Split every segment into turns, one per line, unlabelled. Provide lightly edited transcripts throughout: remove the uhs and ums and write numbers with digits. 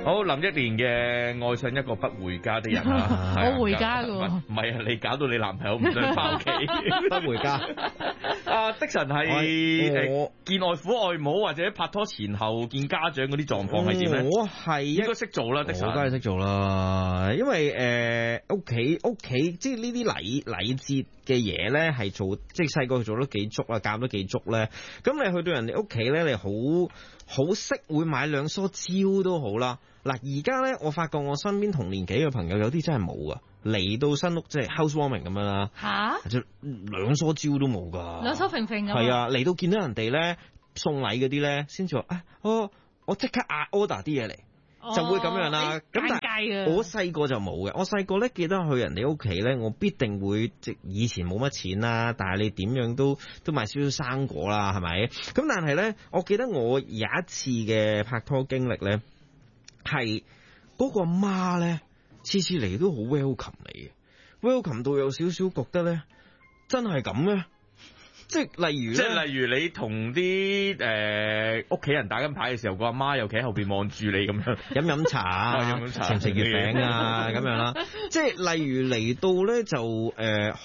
好，林憶蓮嘅愛上一個不回家的人啊，
我回家㗎喎，
唔係啊，你搞到你男朋友唔想翻屋企，
不回家。
的神係見外父外母或者拍拖前後見家長嗰啲狀況係點咧？
我係
應該識做啦，的神。
我梗係識做啦，因為屋企即係呢啲禮節嘅嘢咧，係做即係細個做得幾足啊，教得幾足咧。咁你去到人哋屋企咧，你好識會買兩梳蕉都好啦。嗱，而家咧，我發覺我身邊同年紀嘅朋友有啲真係冇噶，嚟到新屋即係 housewarming 咁樣啦，就兩梳蕉都冇噶，
兩梳揈揈咁。係
啊，嚟到見到人哋咧送禮嗰啲咧，先至話我即刻order 啲嘢嚟。就會咁樣啦，咁但係我細個就冇嘅。我細個咧記得去人哋屋企咧，我必定會即以前冇乜錢啦，但係你點樣都買少少生果啦，係咪？咁但係咧，我記得我有一次嘅拍拖經歷咧，係嗰個媽咧，次次嚟都好 welcome 你嘅，welcome 到有少少覺得咧，真係咁咩？即係例如你同啲屋企人打緊牌嘅時候，個阿媽又企喺後邊望住你咁樣飲茶食唔食月餅啊咁樣啦。即係例如嚟到咧就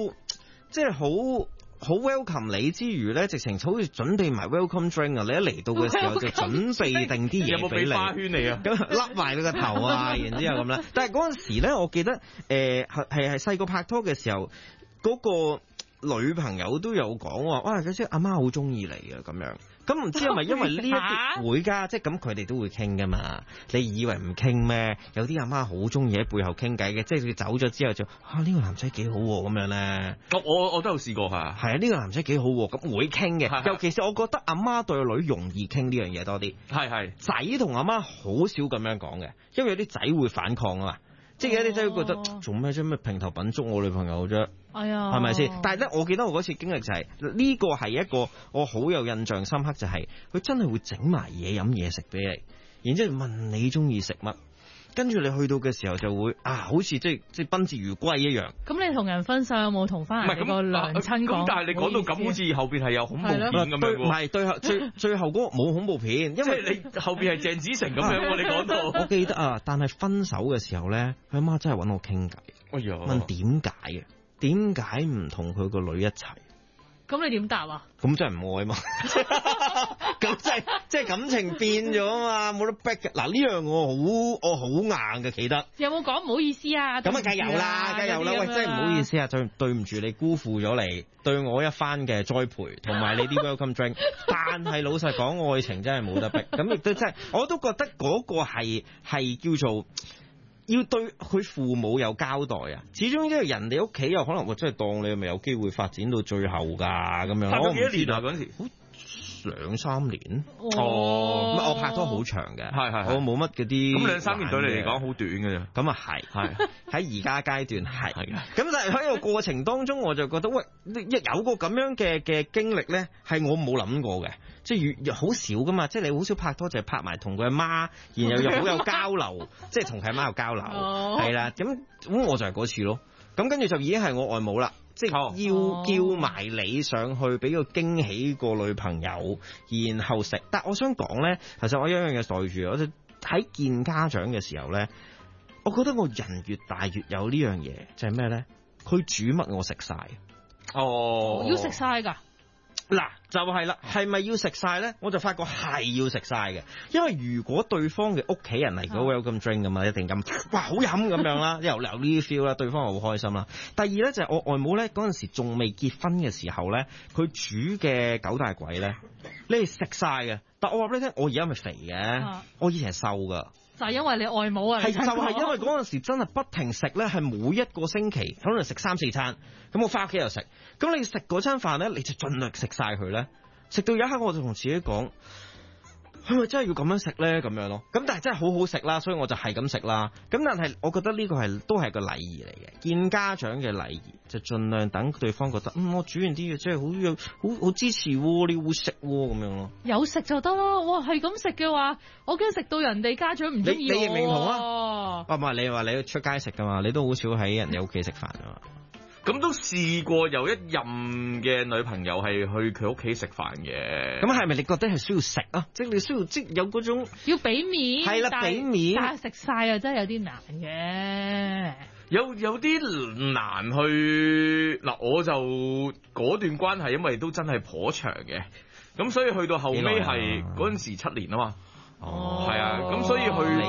好 welcome 你之餘咧，直情好似準備埋 welcome drink 啊！你一嚟到嘅時候就準備定啲嘢俾你，有冇俾花圈你啊？咁笠埋你個頭啊，然之後咁啦。但係嗰陣時咧，我記得係細個拍拖嘅時候嗰個女朋友都有講話，哇！嗰啲阿媽好中意你啊，咁樣。咁唔知係咪因為呢一啲會㗎？即係咁佢哋都會傾㗎嘛？你以為唔傾咩？有啲阿媽好中意喺背後傾偈嘅，即係佢走咗之後就呢個男仔幾好喎，咁樣咧。我都有試過嚇。係啊，呢個男仔幾好喎，咁會傾嘅。尤其是我覺得阿媽對個女容易傾呢樣嘢多啲。係仔同阿媽好少咁樣講嘅，因為有啲仔會反抗啊嘛。即係有啲仔會覺得做咩啫？咩平頭品足我女朋友啫？係咪先？但係咧，我記得我嗰次經歷就係呢個係一個我好有印象深刻，就係佢真係會整埋嘢飲嘢食俾你，然之後問你中意食乜，跟住你去到嘅時候就會好似即係賓至如歸一樣。咁你同人分手有冇同翻人哋個娘親講？咁但係你講到咁，好似後邊係有恐怖片咁樣。唔係最後嗰個冇恐怖片，因為你後邊係鄭子誠咁樣。你講到我記得啊，但係分手嘅時候咧，佢阿媽真係揾我傾偈，問點解嘅？點解唔同佢個女一齊？咁你點答啊？咁真係唔愛嘛？咁即係感情變咗啊嘛，冇得逼嘅。嗱呢樣我好硬嘅企得。有冇講唔好意思啊？咁啊梗有啦，梗有啦。喂，真係唔好意思啊，對唔住你辜負咗你對我一番嘅栽培，同埋你啲 welcome drink。但係老實講，愛情真係冇得逼。咁亦都真係，我都覺得嗰個係叫做。要對佢父母有交代啊！始終因為人哋屋企有可能我真係當你係咪有機會發展到最後㗎咁樣。拍咗幾多年啊嗰陣時？2-3年。我拍拖好長嘅，我冇乜嗰啲。咁2-3年對你嚟講好短嘅啫。咁啊係喺而家階段係。咁但係喺個過程當中，我就覺得喂，有個咁樣嘅經歷咧，係我冇諗過嘅。即係好少噶嘛，即係你好少拍拖就係拍埋同佢阿媽，然後又好有交流，即係同佢阿媽有交流，係啦。咁我就係嗰次咯。咁跟住就已經係我外母啦，即係要叫埋你上去俾個驚喜個女朋友，然後食。但我想講咧，其實我有一樣嘢袋住，我就喺見家長嘅時候咧，我覺得我人越大越有呢樣嘢，就係咩咧？佢煮乜我食晒。要食晒㗎。嗱就係啦，係咪要食晒咧？我就發覺係要食晒嘅，因為如果對方嘅屋企人嚟講 welcome drink 咁啊，一定咁哇好飲咁樣啦，又有呢啲 feel 啦，對方又好開心啦。第二咧就係我外母咧嗰陣時仲未結婚嘅時候咧，佢煮嘅九大簋咧，你係食晒嘅。但我話俾你聽，我而家咪肥嘅，我以前係瘦噶。就係因為你外母啊，就係因為嗰陣時真係不停食咧，係每一個星期可能食3-4餐，咁我翻屋企又食，咁你食嗰餐飯咧，你就盡量食晒佢咧，食到有一刻我就同自己講，係咪真係要咁樣食咧？咁樣咯，咁但係真係好好食啦，所以我就係咁食啦。咁但係我覺得呢個都係個禮儀嚟嘅，見家長嘅禮儀就盡量等對方覺得，我煮完啲嘢真係好支持喎，你會食喎咁樣咯。有食就得啦，哇係咁食嘅話，我驚食到人哋家長唔中意我。你認唔認同啊？唔係你話你出街食噶嘛，你都好少喺人哋屋企食飯噶嘛。
咁都試過有一任嘅女朋友係去佢屋企食飯嘅。
咁係咪你覺得係需要食啊？即係你需要即有嗰種
要俾面，
係啦，俾面，
但係食晒又真係有啲難嘅。
有啲難去嗱，我就嗰段關係，因為都真係頗長嘅，咁所以去到後尾係嗰陣時7年啊嘛。哦，係啊，咁所以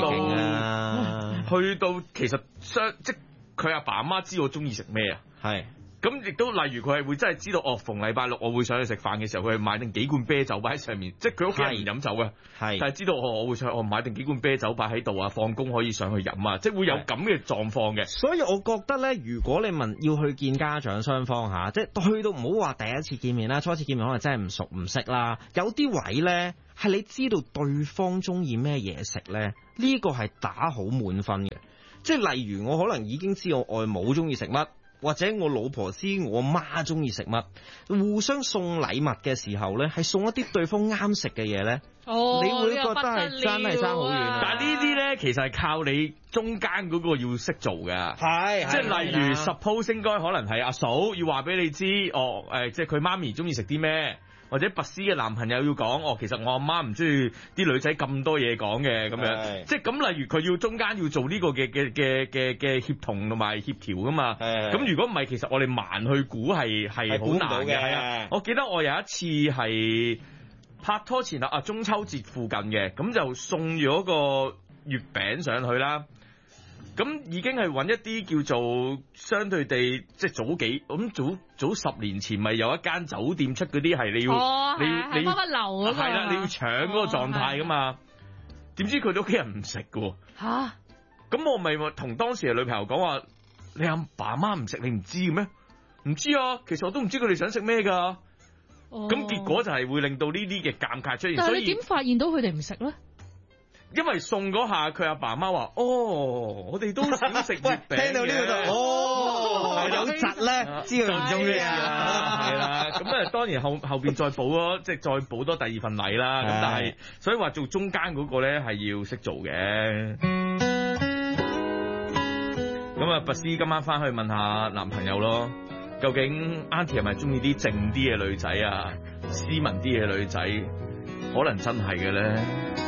去到其實即佢阿爸阿媽知我中意食咩啊？係。咁亦都例如佢係會真係知道逢禮拜六我會上去食飯嘅時候，佢係買定幾罐啤酒擺喺上面，即係佢屋企人唔飲酒嘅，但係知道我會上，我買定幾罐啤酒擺喺度啊，放工可以上去飲啊，即係會有咁嘅狀況嘅。所以我覺得咧，如果你問要去見家長雙方嚇，即係去到唔好話第一次見面啦，初次見面可能真係唔熟唔識啦，有啲位咧係你知道對方中意咩嘢食咧，呢個係打好滿分嘅。即係例如我可能已經知我外母中意食乜。或者我老婆知我媽中意食乜，互相送禮物嘅時候咧，係送一啲對方啱食嘅嘢咧，你會覺得係真係爭好遠。但係呢啲咧，其實係靠你中間嗰個要識做嘅，即係例如 suppose 應該可能係阿嫂要話俾你知，即係佢媽咪中意食啲咩。或者拔絲嘅男朋友要講，其實我阿媽唔中意啲女仔咁多嘢講嘅咁樣，即係咁。例如佢要中間要做呢個嘅協同同埋協調噶嘛。咁如果唔係，其實我哋盲去估係好難嘅。係啊，我記得我有一次係拍拖前中秋節附近嘅，咁就送咗個月餅上去啦。咁已經係揾一啲叫做相對地，即係早10年前咪有一間酒店出嗰啲係你要你乜乜流嗰個，係啦，你要搶嗰個狀態噶嘛。點知佢哋屋企人唔食噶喎。嚇！咁我咪同當時嘅女朋友講話：你阿爸媽唔食，你唔知嘅咩？唔知啊，其實我都唔知佢哋想食咩㗎。咁結果就係會令到呢啲嘅尷尬出現。但係你點發現到佢哋唔食咧？因為送嗰下佢阿爸媽話：我哋都少食月餅。聽到呢個就有窒咧，知佢唔中意啊，係啦。咁當然後邊再補咗，即係再補多第二份禮啦。咁但係所以話做中間嗰個咧係要識做嘅。咁拔絲今晚翻去問下男朋友咯，究竟 Auntie 係咪中意啲靜啲嘅女仔啊，斯文啲嘅女仔？可能真係嘅咧。